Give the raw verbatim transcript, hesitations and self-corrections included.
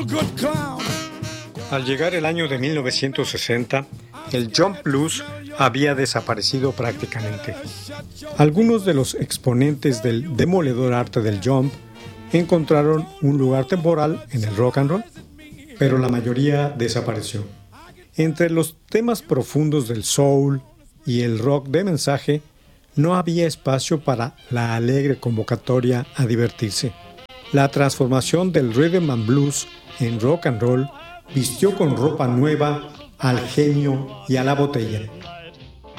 Al llegar el año de mil novecientos sesenta, el jump blues había desaparecido prácticamente. Algunos de los exponentes del demoledor arte del jump encontraron un lugar temporal en el rock and roll, pero la mayoría desapareció. Entre los temas profundos del soul y el rock de mensaje, no había espacio para la alegre convocatoria a divertirse. La transformación del rhythm and blues en rock and roll vistió con ropa nueva al genio y a la botella.